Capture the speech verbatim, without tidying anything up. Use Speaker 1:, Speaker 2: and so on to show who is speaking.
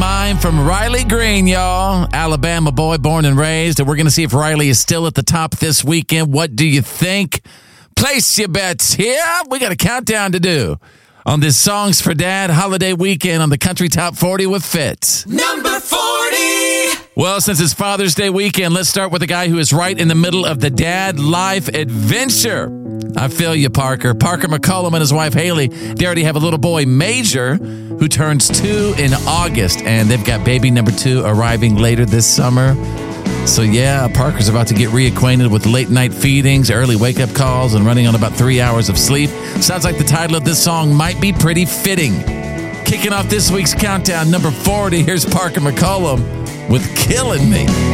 Speaker 1: Mine from Riley Green, y'all. Alabama boy, born and raised. And we're going to see if Riley is still at the top this weekend. What do you think? Place your bets here. We got a countdown to do on this Songs for Dad holiday weekend on the Country Top forty with Fitz.
Speaker 2: Number forty.
Speaker 1: Well, since it's Father's Day weekend, let's start with a guy who is right in the middle of the dad life adventure. I feel you, Parker. Parker McCollum and his wife, Haley, they already have a little boy, Major, who turns two in August, and they've got baby number two arriving later this summer. So, yeah, Parker's about to get reacquainted with late-night feedings, early wake-up calls, and running on about three hours of sleep. Sounds like the title of this song might be pretty fitting. Kicking off this week's countdown, number forty, here's Parker McCollum with Killing Me.